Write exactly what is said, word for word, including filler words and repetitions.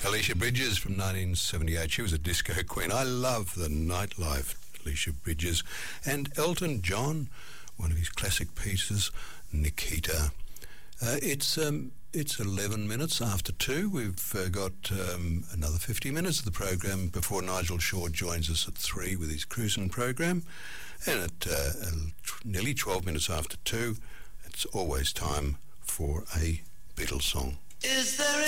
Alicia Bridges from nineteen seventy-eight. She was a disco queen. I love the nightlife, Alicia Bridges. And Elton John, one of his classic pieces, Nikita. Uh, it's um, it's eleven minutes after two. We've uh, got um, another fifty minutes of the program before Nigel Shaw joins us at three with his cruising program. And at uh, nearly twelve minutes after two, it's always time for a Beatles song. Is there